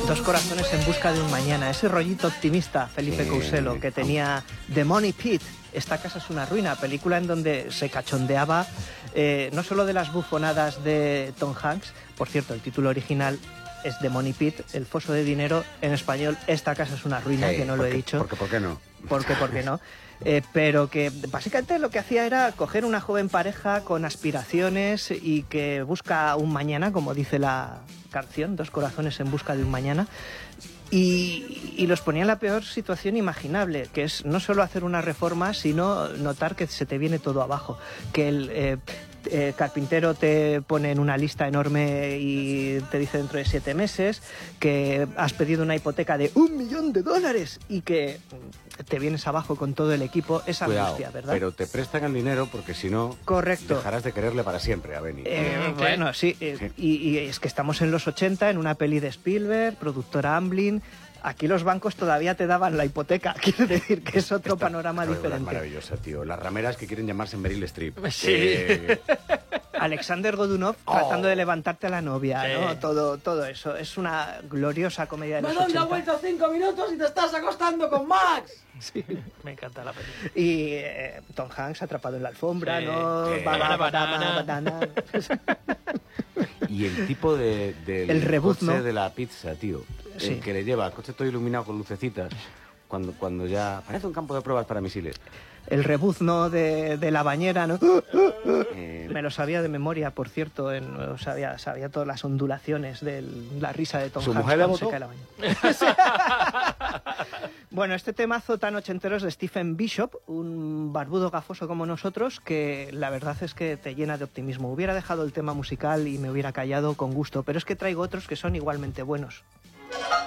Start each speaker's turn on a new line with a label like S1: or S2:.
S1: Dos corazones en busca de un mañana. Ese rollito optimista, Felipe Couselo, que tenía The Money Pit, Esta casa es una ruina, película en donde se cachondeaba no solo de las bufonadas de Tom Hanks, por cierto, el título original es The Money Pit, el foso de dinero, en español Esta casa es una ruina, que no lo he dicho.
S2: ¿Por qué no?
S1: ¿Por qué no? Pero que básicamente lo que hacía era coger una joven pareja con aspiraciones y que busca un mañana, como dice la canción, Dos corazones en busca de un mañana, y los ponía en la peor situación imaginable, que es no solo hacer una reforma, sino notar que se te viene todo abajo, que el carpintero te pone en una lista enorme y te dice dentro de 7 meses que has pedido una hipoteca de $1 millón y que te vienes abajo con todo el equipo. Esa angustia, ¿verdad?
S2: Pero te prestan el dinero porque si no,
S1: correcto,
S2: dejarás de quererle para siempre a Benny.
S1: Bueno, sí, y es que estamos en los 80, en una peli de Spielberg, productora Amblin. Aquí los bancos todavía te daban la hipoteca, quiero decir que es otro panorama diferente.
S2: Es maravillosa, tío. Las rameras que quieren llamarse Meryl Streep.
S1: Sí. Alexander Godunov tratando de levantarte a la novia, ¿no? Todo eso. Es una gloriosa comedia de los 80.
S3: ¡Me han vuelto 5 minutos y te estás acostando con Max!
S1: Sí.
S4: Me encanta la película.
S1: Y Tom Hanks atrapado en la alfombra, ¿no? Banana.
S2: Y el tipo del
S1: el rebuzno
S2: coche de la pizza, tío.
S1: Sí.
S2: El que le lleva el coche todo iluminado con lucecitas. Cuando ya... Parece un campo de pruebas para misiles.
S1: El rebuzno de la bañera, ¿no? Me lo sabía de memoria, por cierto. Sabía todas las ondulaciones de la risa de Tom Hanks.
S2: ¿Su mujer le
S1: cuando se
S2: votó?
S1: cae la bañera. Bueno, este temazo tan ochentero es de Stephen Bishop, un barbudo gafoso como nosotros, que la verdad es que te llena de optimismo. Hubiera dejado el tema musical y me hubiera callado con gusto, pero es que traigo otros que son igualmente buenos.